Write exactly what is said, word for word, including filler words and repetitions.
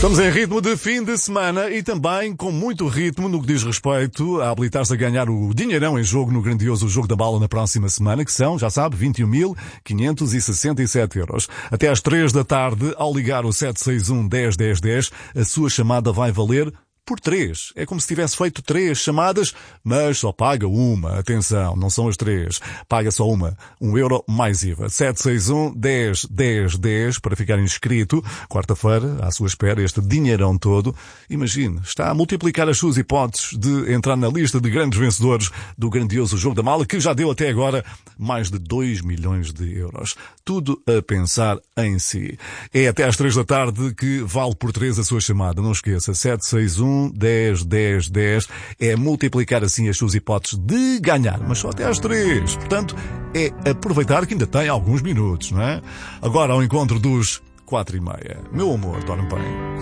Estamos em ritmo de fim de semana e também com muito ritmo no que diz respeito a habilitar-se a ganhar o dinheirão em jogo no grandioso Jogo da Bala na próxima semana, que são, já sabe, vinte e um mil quinhentos e sessenta e sete euros. Até às três da tarde, ao ligar o sete seis um, dez, dez, dez, a sua chamada vai valer por três. É como se tivesse feito três chamadas, mas só paga uma. Atenção, não são as três. Paga só uma. Um euro mais I V A. sete seis um, dez, dez, dez para ficar inscrito. Quarta-feira, à sua espera, este dinheirão todo. Imagine, está a multiplicar as suas hipóteses de entrar na lista de grandes vencedores do grandioso Jogo da Mala, que já deu até agora mais de dois milhões de euros. Tudo a pensar em si. É até às três da tarde que vale por três a sua chamada. Não esqueça, sete seis um, dez, dez, dez é multiplicar assim as suas hipóteses de ganhar, mas só até às três. Portanto, é aproveitar que ainda tem alguns minutos, não é? Agora ao encontro dos quatro e meia. Meu amor, dorme bem.